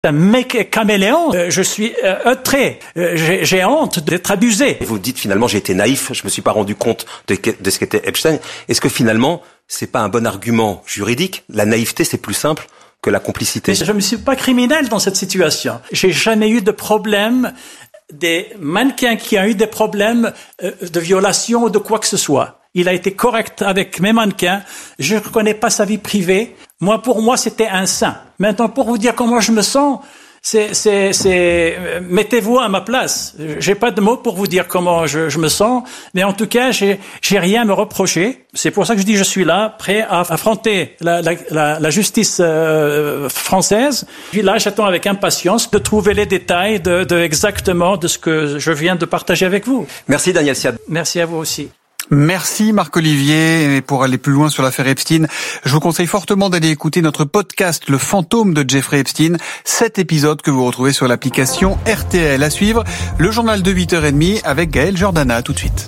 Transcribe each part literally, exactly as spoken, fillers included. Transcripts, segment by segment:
Un mec caméléon, euh, je suis euh, outré, euh, j'ai, j'ai honte d'être abusé. Vous dites finalement j'ai été naïf, je me suis pas rendu compte de, de ce qu'était Epstein. Est-ce que finalement c'est pas un bon argument juridique? La naïveté c'est plus simple que la complicité. Je ne suis pas criminel dans cette situation. J'ai jamais eu de problème des mannequins qui ont eu des problèmes euh, de violation ou de quoi que ce soit. Il a été correct avec mes mannequins. Je ne connais pas sa vie privée. Moi, pour moi, c'était un saint. Maintenant, pour vous dire comment je me sens, c'est, c'est, c'est, mettez-vous à ma place. J'ai pas de mots pour vous dire comment je, je me sens, mais en tout cas, j'ai, j'ai rien à me reprocher. C'est pour ça que je dis, je suis là, prêt à affronter la, la, la, la justice euh, française. Puis là, j'attends avec impatience de trouver les détails de, de exactement de ce que je viens de partager avec vous. Merci Daniel Siad. Merci à vous aussi. Merci Marc-Olivier. Et pour aller plus loin sur l'affaire Epstein, je vous conseille fortement d'aller écouter notre podcast Le fantôme de Jeffrey Epstein, sept épisodes que vous retrouvez sur l'application R T L. À suivre, le journal de huit heures trente avec Gaël Jordana. Tout de suite.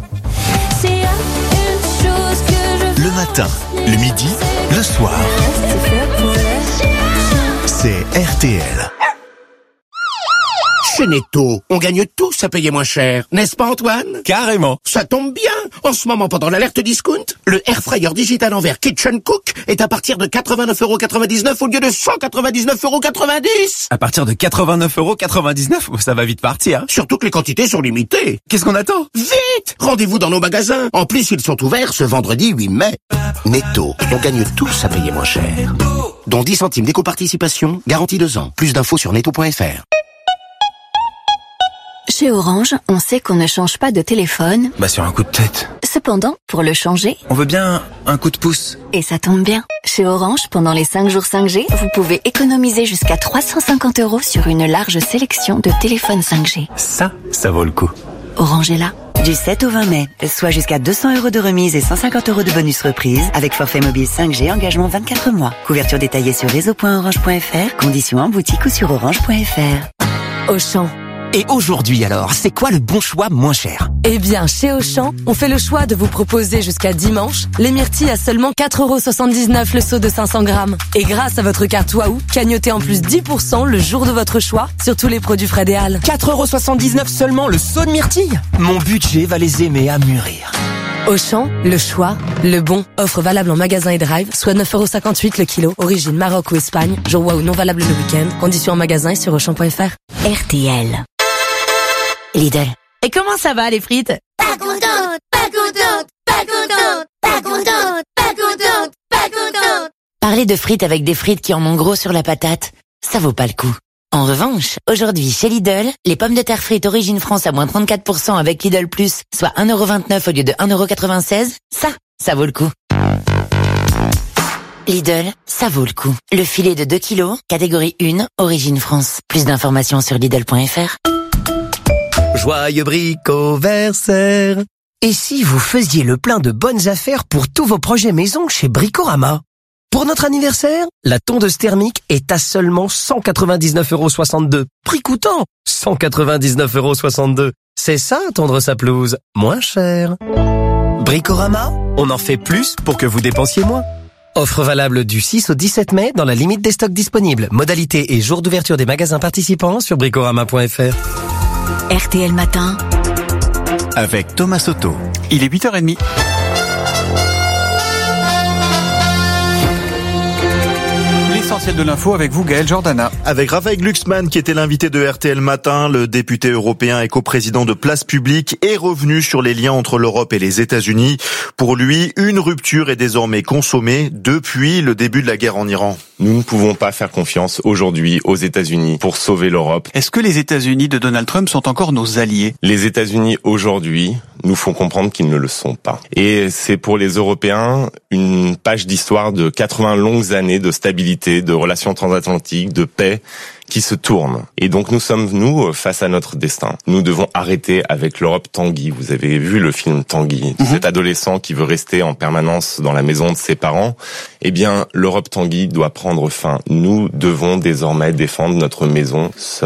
Le matin, le midi, le soir. C'est R T L. Chez Netto, on gagne tous à payer moins cher, n'est-ce pas Antoine? Carrément. Ça tombe bien. En ce moment, pendant l'alerte discount, le Air Fryer Digital Envers Kitchen Cook est à partir de quatre-vingt-neuf euros quatre-vingt-dix-neuf au lieu de cent quatre-vingt-dix-neuf euros quatre-vingt-dix. À partir de quatre-vingt-neuf euros quatre-vingt-dix-neuf, ça va vite partir. Surtout que les quantités sont limitées. Qu'est-ce qu'on attend? Vite! Rendez-vous dans nos magasins. En plus, ils sont ouverts ce vendredi huit mai. Netto, on gagne tous à payer moins cher. Dont dix centimes d'éco-participation, garantie deux ans. Plus d'infos sur netto point f r. Chez Orange, on sait qu'on ne change pas de téléphone. Bah sur un coup de tête. Cependant, pour le changer, on veut bien un coup de pouce. Et ça tombe bien. Chez Orange, pendant les cinq jours cinq G, vous pouvez économiser jusqu'à trois cent cinquante euros sur une large sélection de téléphones cinq G. Ça, ça vaut le coup. Orange est là. Du sept au vingt mai, soit jusqu'à deux cents euros de remise et cent cinquante euros de bonus reprise avec forfait mobile cinq G, engagement vingt-quatre mois. Couverture détaillée sur réseau point orange point f r, conditions en boutique ou sur orange point f r. Auchan. Et aujourd'hui alors, c'est quoi le bon choix moins cher? Eh bien, chez Auchan, on fait le choix de vous proposer jusqu'à dimanche les myrtilles à seulement quatre euros soixante-dix-neuf le seau de cinq cents grammes. Et grâce à votre carte Waouh, cagnotez en plus dix pour cent le jour de votre choix sur tous les produits Fred et Al. quatre euros soixante-dix-neuf seulement le seau de myrtilles? Mon budget va les aimer à mûrir. Auchan, le choix, le bon. Offre valable en magasin et drive, soit neuf euros cinquante-huit le kilo. Origine Maroc ou Espagne. Jour Waouh non valable le week-end. Conditions en magasin et sur auchan point f r. R T L. Lidl. Et comment ça va les frites? Pas contente, pas contente, pas contente, pas contente, pas contente, pas contente. Parler de frites avec des frites qui en ont gros sur la patate, ça vaut pas le coup. En revanche, aujourd'hui chez Lidl, les pommes de terre frites Origine France à moins trente-quatre pour cent avec Lidl Plus, soit un euro vingt-neuf au lieu de un euro quatre-vingt-seize, ça, ça vaut le coup. Lidl, ça vaut le coup. Le filet de deux kilos, catégorie un, Origine France. Plus d'informations sur Lidl point f r. Joyeux bricoversaire. Et si vous faisiez le plein de bonnes affaires pour tous vos projets maison chez Bricorama? Pour notre anniversaire, la tondeuse thermique est à seulement cent quatre-vingt-dix-neuf euros soixante-deux. Prix coûtant cent quatre-vingt-dix-neuf euros soixante-deux. C'est ça, tondre sa pelouse moins cher. Bricorama, on en fait plus pour que vous dépensiez moins. Offre valable du six au dix-sept mai dans la limite des stocks disponibles. Modalité et jour d'ouverture des magasins participants sur bricorama point f r. R T L Matin avec Thomas Soto. Il est huit heures trente. L'essentiel de l'info avec vous, Gaël Jordana. Avec Raphaël Glucksmann, qui était l'invité de R T L Matin, le député européen et coprésident de Place Publique est revenu sur les liens entre l'Europe et les États-Unis. Pour lui, une rupture est désormais consommée depuis le début de la guerre en Iran. Nous ne pouvons pas faire confiance aujourd'hui aux États-Unis pour sauver l'Europe. Est-ce que les États-Unis de Donald Trump sont encore nos alliés? Les États-Unis aujourd'hui nous font comprendre qu'ils ne le sont pas. Et c'est pour les Européens une page d'histoire de quatre-vingts longues années de stabilité, de relations transatlantiques, de paix qui se tourne. Et donc nous sommes, nous, face à notre destin. Nous devons arrêter avec l'Europe Tanguy. Vous avez vu le film Tanguy, mmh. cet adolescent qui veut rester en permanence dans la maison de ses parents. Eh bien, l'Europe Tanguy doit prendre fin. Nous devons désormais défendre notre maison seule.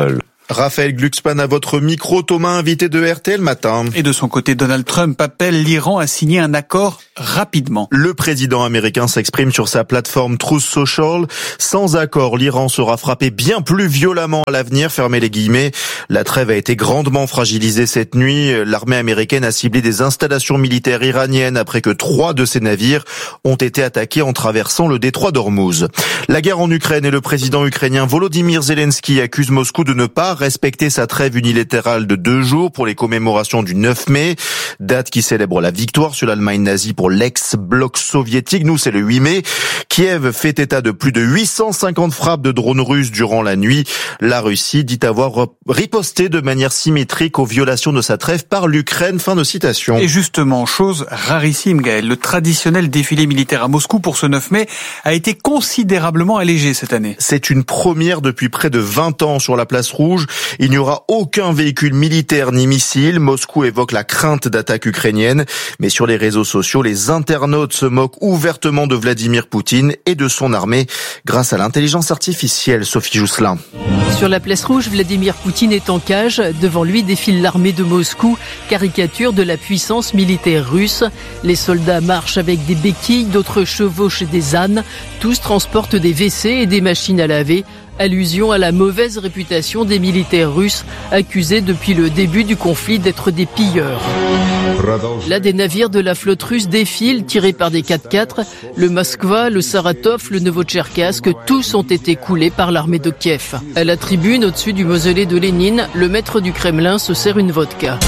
Raphaël Glucksmann à votre micro, Thomas, invité de R T L Matin. Et de son côté, Donald Trump appelle l'Iran à signer un accord rapidement. Le président américain s'exprime sur sa plateforme Truth Social. Sans accord, l'Iran sera frappé bien plus violemment à l'avenir, fermez les guillemets. La trêve a été grandement fragilisée cette nuit. L'armée américaine a ciblé des installations militaires iraniennes après que trois de ses navires ont été attaqués en traversant le détroit d'Ormuz. La guerre en Ukraine et le président ukrainien Volodymyr Zelensky accusent Moscou de ne pas respecter sa trêve unilatérale de deux jours pour les commémorations du neuf mai, date qui célèbre la victoire sur l'Allemagne nazie pour l'ex-bloc soviétique. Nous, c'est le huit mai. Kiev fait état de plus de huit cent cinquante frappes de drones russes durant la nuit. La Russie dit avoir riposté de manière symétrique aux violations de sa trêve par l'Ukraine. Fin de citation. Et justement, chose rarissime, Gaël, le traditionnel défilé militaire à Moscou pour ce neuf mai a été considérablement allégé cette année. C'est une première depuis près de vingt ans sur la place rouge. Il n'y aura aucun véhicule militaire ni missile. Moscou évoque la crainte d'attaque ukrainienne. Mais sur les réseaux sociaux, les internautes se moquent ouvertement de Vladimir Poutine et de son armée grâce à l'intelligence artificielle. Sophie Jousselin. Sur la place rouge, Vladimir Poutine est en cage. Devant lui défile l'armée de Moscou, caricature de la puissance militaire russe. Les soldats marchent avec des béquilles, d'autres chevauchent des ânes. Tous transportent des W C et des machines à laver. Allusion à la mauvaise réputation des militaires russes, accusés depuis le début du conflit d'être des pilleurs. Là, des navires de la flotte russe défilent, tirés par des quatre-quatre. Le Moskva, le Saratov, le Novotcherkassk, tous ont été coulés par l'armée de Kiev. À la tribune, au-dessus du mausolée de Lénine, le maître du Kremlin se sert une vodka.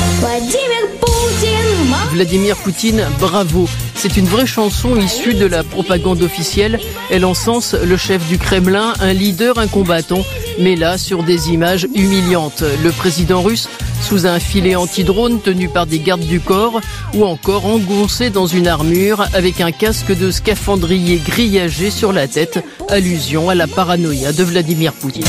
Vladimir Poutine, bravo. C'est une vraie chanson issue de la propagande officielle. Elle encense le chef du Kremlin, un leader, un combattant, mais là sur des images humiliantes. Le président russe sous un filet anti-drone tenu par des gardes du corps ou encore engoncé dans une armure avec un casque de scaphandrier grillagé sur la tête. Allusion à la paranoïa de Vladimir Poutine.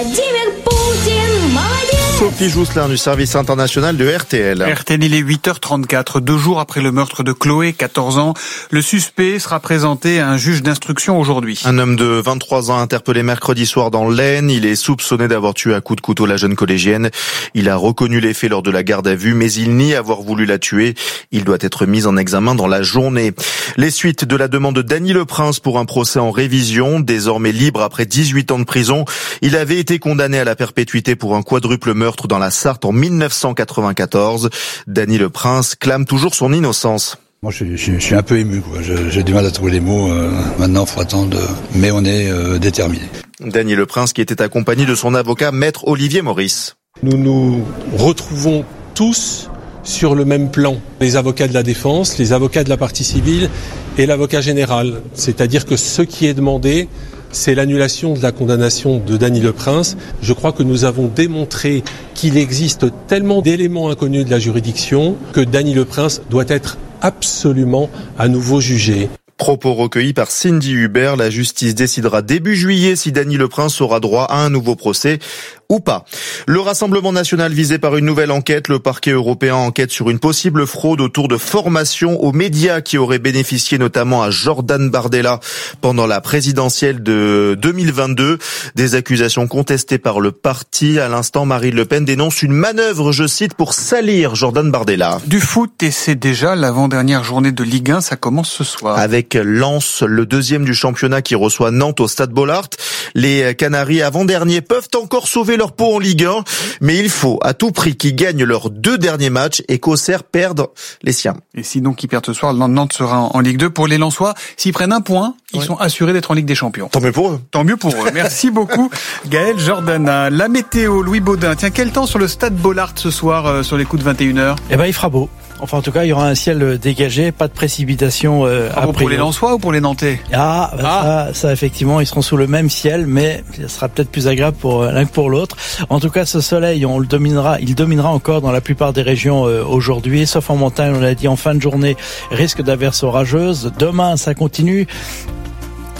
Sophie Jousselin du service international de R T L. R T L, il est huit heures trente-quatre. Deux jours après le meurtre de Chloé, quatorze ans, le suspect sera présenté à un juge d'instruction aujourd'hui. Un homme de vingt-trois ans interpellé mercredi soir dans l'Aisne. Il est soupçonné d'avoir tué à coups de couteau la jeune collégienne. Il a reconnu les faits lors de la garde à vue, mais il nie avoir voulu la tuer. Il doit être mis en examen dans la journée. Les suites de la demande de Dany Le Prince pour un procès en révision, désormais libre après dix-huit ans de prison. Il avait été condamné à la perpétuité pour un quadruple meurtre dans la Sarthe en mille neuf cent quatre-vingt-quatorze. Dany Le Prince clame toujours son innocence. Moi, je, je, je suis un peu ému, quoi. Je, j'ai du mal à trouver les mots. Euh, maintenant, il faut attendre, mais on est euh, déterminé. Dany Le Prince qui était accompagné de son avocat, maître Olivier Maurice. Nous nous retrouvons tous sur le même plan. Les avocats de la défense, les avocats de la partie civile et l'avocat général. C'est-à-dire que ce qui est demandé, c'est l'annulation de la condamnation de Dany Le Prince. Je crois que nous avons démontré qu'il existe tellement d'éléments inconnus de la juridiction que Dany Le Prince doit être absolument à nouveau jugé. Propos recueillis par Cindy Hubert. La justice décidera début juillet si Dany Le Prince aura droit à un nouveau procès ou pas. Le Rassemblement national visé par une nouvelle enquête. Le parquet européen enquête sur une possible fraude autour de formations aux médias qui auraient bénéficié notamment à Jordan Bardella pendant la présidentielle de deux mille vingt-deux. Des accusations contestées par le parti. À l'instant, Marine Le Pen dénonce une manœuvre, je cite, pour salir Jordan Bardella. Du foot, et c'est déjà l'avant-dernière journée de Ligue un, ça commence ce soir. Avec Lens, le deuxième du championnat qui reçoit Nantes au Stade Bollaert. Les Canaries avant-derniers peuvent encore sauver leur peau en Ligue un, mais il faut à tout prix qu'ils gagnent leurs deux derniers matchs et qu'Auxerre perde les siens. Et sinon qu'ils perdent ce soir, Nantes sera en Ligue deux. Pour les Lensois, s'ils prennent un point, ils ouais. sont assurés d'être en Ligue des Champions. Tant mieux pour eux. Tant mieux pour eux. Merci beaucoup Gaël Jordana. La météo, Louis Baudin. Tiens, quel temps sur le Stade Bollaert ce soir euh, sur les coups de vingt et une heures? Eh ben, il fera beau. Enfin, en tout cas, il y aura un ciel dégagé, pas de précipitation. Euh, ah bon, pour les Lensois ou pour les Nantais? Ah, bah ah. Ça, ça, effectivement, ils seront sous le même ciel, mais ça sera peut-être plus agréable pour l'un que pour l'autre. En tout cas, ce soleil, on le dominera, il dominera encore dans la plupart des régions euh, aujourd'hui, sauf en montagne. On l'a dit, en fin de journée, risque d'averses orageuses. Demain, ça continue.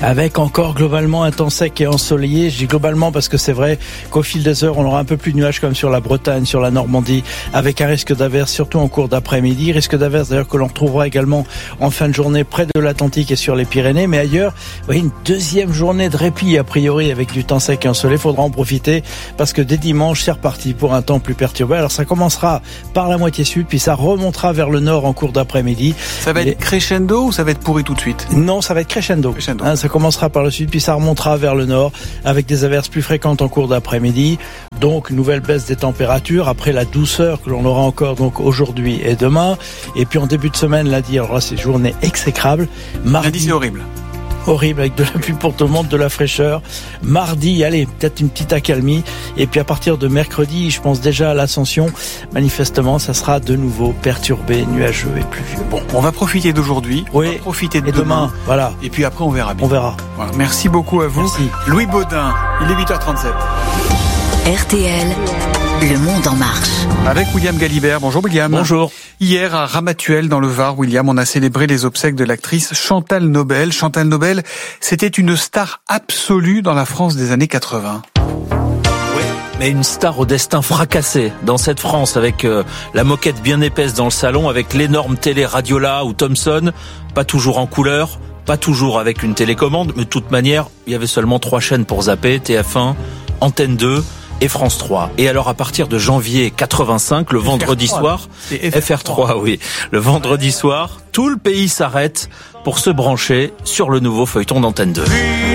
Avec encore globalement un temps sec et ensoleillé. Je dis globalement parce que c'est vrai qu'au fil des heures, on aura un peu plus de nuages comme sur la Bretagne, sur la Normandie, avec un risque d'averse surtout en cours d'après-midi. Risque d'averse d'ailleurs que l'on retrouvera également en fin de journée près de l'Atlantique et sur les Pyrénées. Mais ailleurs, vous voyez, une deuxième journée de répit a priori avec du temps sec et ensoleillé. Il faudra en profiter parce que dès dimanche, c'est reparti pour un temps plus perturbé. Alors ça commencera par la moitié sud, puis ça remontera vers le nord en cours d'après-midi. Ça va être et... crescendo ou ça va être pourri tout de suite? Non, ça va être crescendo. crescendo. Hein, ça commencera par le sud, puis ça remontera vers le nord avec des averses plus fréquentes en cours d'après-midi. Donc, nouvelle baisse des températures après la douceur que l'on aura encore donc aujourd'hui et demain. Et puis en début de semaine, lundi, alors là, c'est journée exécrable. Mardi, lundi, c'est horrible. Horrible avec de la pluie pour tout le monde, de la fraîcheur. Mardi, allez, peut-être une petite accalmie. Et puis à partir de mercredi, je pense déjà à l'Ascension. Manifestement, ça sera de nouveau perturbé, nuageux et pluvieux. Bon, on va profiter d'aujourd'hui. Oui. On va profiter de et demain. demain. Voilà. Et puis après, on verra bien. On verra. Voilà. Merci beaucoup à vous. Merci. Louis Baudin, il est huit heures trente-sept. R T L, le monde en marche. Avec William Galibert. Bonjour William. Bonjour. Hier à Ramatuelle dans le Var, William, on a célébré les obsèques de l'actrice Chantal Nobel. Chantal Nobel, c'était une star absolue dans la France des années quatre-vingts. Mais une star au destin fracassé dans cette France avec euh, la moquette bien épaisse dans le salon, avec l'énorme télé Radiola ou Thomson, pas toujours en couleur, pas toujours avec une télécommande, mais de toute manière, il y avait seulement trois chaînes pour zapper, T F un, Antenne deux et France trois. Et alors à partir de janvier quatre-vingt-cinq, le F R trois, vendredi soir, F R trois, oui, le vendredi soir, tout le pays s'arrête pour se brancher sur le nouveau feuilleton d'Antenne deux.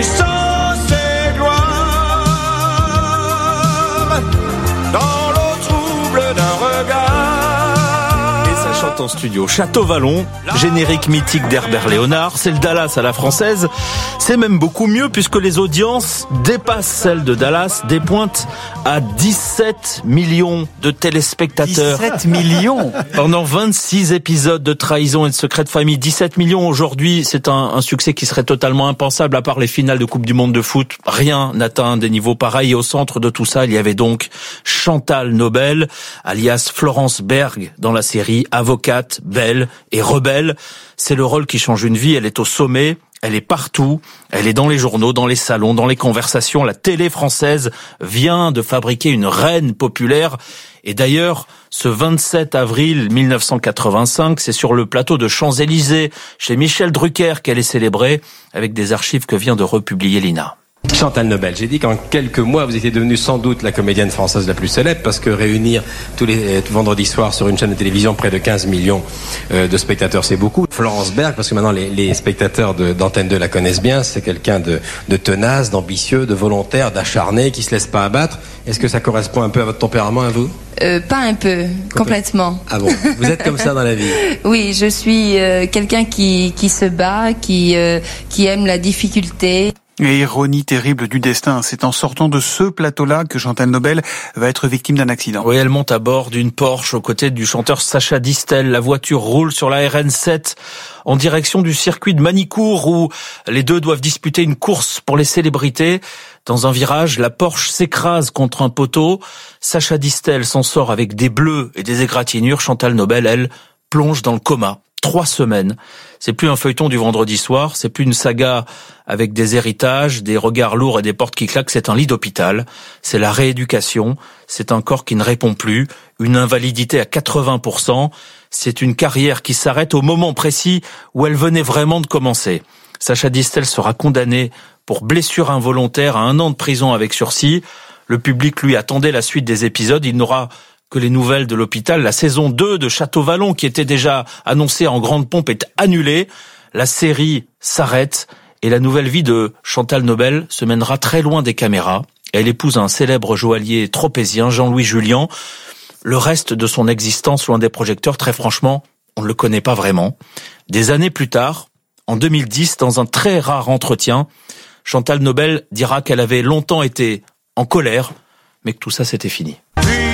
En studio, Château Vallon, générique mythique d'Herbert Léonard, c'est le Dallas à la française, c'est même beaucoup mieux puisque les audiences dépassent celles de Dallas, dépointent à dix-sept millions de téléspectateurs. dix-sept millions Pendant vingt-six épisodes de trahison et de secret de famille, dix-sept millions aujourd'hui, c'est un, un succès qui serait totalement impensable à part les finales de Coupe du Monde de foot. Rien n'atteint des niveaux pareils et au centre de tout ça, il y avait donc Chantal Nobel, alias Florence Berg dans la série Avocate, belle et rebelle. C'est le rôle qui change une vie, elle est au sommet. Elle est partout, elle est dans les journaux, dans les salons, dans les conversations. La télé française vient de fabriquer une reine populaire. Et d'ailleurs, ce vingt-sept avril mille neuf cent quatre-vingt-cinq, c'est sur le plateau de Champs-Élysées, chez Michel Drucker, qu'elle est célébrée, avec des archives que vient de republier l'I N A. Chantal Nobel, j'ai dit qu'en quelques mois, vous étiez devenue sans doute la comédienne française la plus célèbre, parce que réunir tous les vendredis soirs sur une chaîne de télévision près de quinze millions euh, de spectateurs, c'est beaucoup. Florence Berg, parce que maintenant les, les spectateurs de, d'Antenne deux la connaissent bien, c'est quelqu'un de, de tenace, d'ambitieux, de volontaire, d'acharné, qui se laisse pas abattre. Est-ce que ça correspond un peu à votre tempérament, à vous ? Euh, pas un peu, complètement. Ah bon, vous êtes comme ça dans la vie? Oui, je suis euh, quelqu'un qui, qui se bat, qui, euh, qui aime la difficulté. Et ironie terrible du destin, c'est en sortant de ce plateau-là que Chantal Nobel va être victime d'un accident. Oui, elle monte à bord d'une Porsche aux côtés du chanteur Sacha Distel. La voiture roule sur la R N sept en direction du circuit de Manicourt où les deux doivent disputer une course pour les célébrités. Dans un virage, la Porsche s'écrase contre un poteau. Sacha Distel s'en sort avec des bleus et des égratignures. Chantal Nobel, elle, plonge dans le coma. Trois semaines. C'est plus un feuilleton du vendredi soir, c'est plus une saga avec des héritages, des regards lourds et des portes qui claquent, c'est un lit d'hôpital, c'est la rééducation, c'est un corps qui ne répond plus, une invalidité à quatre-vingts pour cent, c'est une carrière qui s'arrête au moment précis où elle venait vraiment de commencer. Sacha Distel sera condamné pour blessure involontaire à un an de prison avec sursis. Le public, lui, attendait la suite des épisodes, il n'aura que les nouvelles de l'hôpital. La saison deux de Château Vallon, qui était déjà annoncée en grande pompe, est annulée. La série s'arrête et la nouvelle vie de Chantal Nobel se mènera très loin des caméras. Elle épouse un célèbre joaillier tropézien, Jean-Louis Jullian. Le reste de son existence loin des projecteurs, très franchement, on ne le connaît pas vraiment. Des années plus tard, en deux mille dix, dans un très rare entretien, Chantal Nobel dira qu'elle avait longtemps été en colère, mais que tout ça c'était fini.